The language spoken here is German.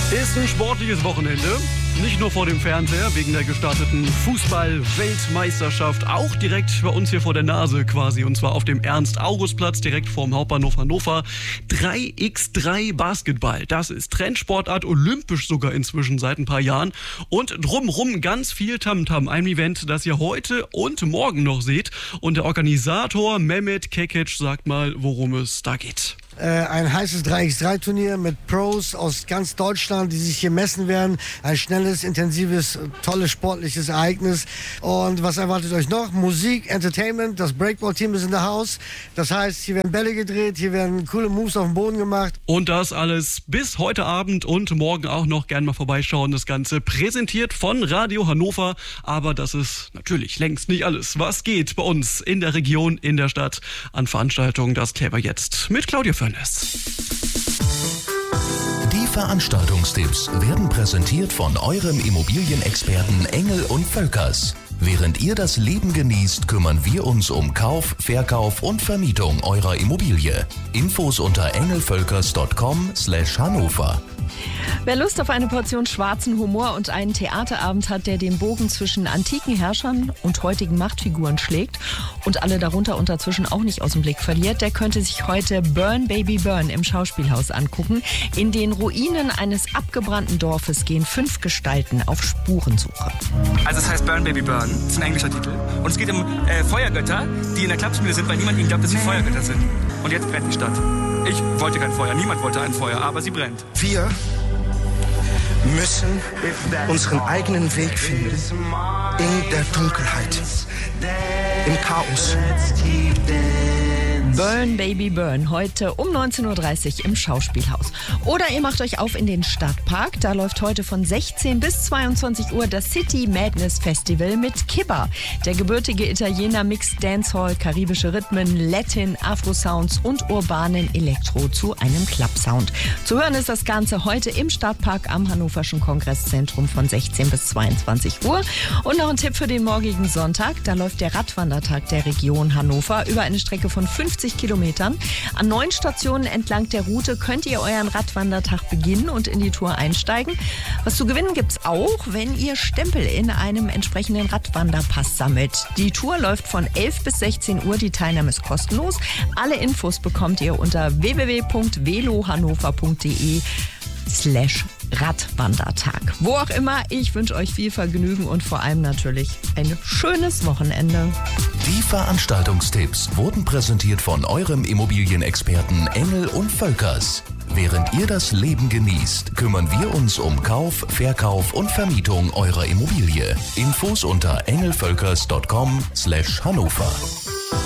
Ist ein sportliches Wochenende. Nicht nur vor dem Fernseher, wegen der gestarteten Fußball-Weltmeisterschaft, auch direkt bei uns hier vor der Nase quasi, und zwar auf dem Ernst-August-Platz, direkt vorm Hauptbahnhof Hannover. 3x3 Basketball, das ist Trendsportart, olympisch sogar inzwischen seit ein paar Jahren. Und drumrum ganz viel Tamtam, ein Event, das ihr heute und morgen noch seht. Und der Organisator Mehmet Kekic sagt mal, worum es da geht. Ein heißes 3x3-Turnier mit Pros aus ganz Deutschland, die sich hier messen werden. Ein schnelles, intensives, tolles sportliches Ereignis. Und was erwartet euch noch? Musik, Entertainment, das Breakball-Team ist in der Haus. Das heißt, hier werden Bälle gedreht, hier werden coole Moves auf dem Boden gemacht. Und das alles bis heute Abend und morgen auch noch. Gern mal vorbeischauen. Das Ganze präsentiert von Radio Hannover. Aber das ist natürlich längst nicht alles. Was geht bei uns in der Region, in der Stadt an Veranstaltungen? Das klären wir jetzt mit Claudia Fürnes. Die Veranstaltungstipps werden präsentiert von eurem Immobilienexperten Engel und Völkers. Während ihr das Leben genießt, kümmern wir uns um Kauf, Verkauf und Vermietung eurer Immobilie. Infos unter engelvölkers.com/Hannover. Wer Lust auf eine Portion schwarzen Humor und einen Theaterabend hat, der den Bogen zwischen antiken Herrschern und heutigen Machtfiguren schlägt und alle darunter und dazwischen auch nicht aus dem Blick verliert, der könnte sich heute Burn Baby Burn im Schauspielhaus angucken. In den Ruinen eines abgebrannten Dorfes gehen 5 Gestalten auf Spurensuche. Also es heißt Burn Baby Burn, das ist ein englischer Titel. Und es geht um Feuergötter, die in der Klappschmiede sind, weil niemand ihnen glaubt, dass sie Feuergötter sind. Und jetzt brennt die Stadt. Ich wollte kein Feuer, niemand wollte ein Feuer, aber sie brennt. Wir müssen unseren eigenen Weg finden. In der Dunkelheit. Im Chaos. Burn Baby Burn, heute um 19.30 Uhr im Schauspielhaus. Oder ihr macht euch auf in den Stadtpark. Da läuft heute von 16 bis 22 Uhr das City Madness Festival mit Kibba. Der gebürtige Italiener mixt Dancehall, karibische Rhythmen, Latin, Afro-Sounds und urbanen Elektro zu einem Club-Sound. Zu hören ist das Ganze heute im Stadtpark am Hannoverschen Kongresszentrum von 16 bis 22 Uhr. Und noch ein Tipp für den morgigen Sonntag. Da läuft der Radwandertag der Region Hannover über eine Strecke von 50 Kilometern. An 9 Stationen entlang der Route könnt ihr euren Radwandertag beginnen und in die Tour einsteigen. Was zu gewinnen gibt's auch, wenn ihr Stempel in einem entsprechenden Radwanderpass sammelt. Die Tour läuft von 11 bis 16 Uhr. Die Teilnahme ist kostenlos. Alle Infos bekommt ihr unter www.velohannover.de/Radwandertag. Wo auch immer, ich wünsche euch viel Vergnügen und vor allem natürlich ein schönes Wochenende. Die Veranstaltungstipps wurden präsentiert von eurem Immobilienexperten Engel und Völkers. Während ihr das Leben genießt, kümmern wir uns um Kauf, Verkauf und Vermietung eurer Immobilie. Infos unter engelvölkers.com/Hannover.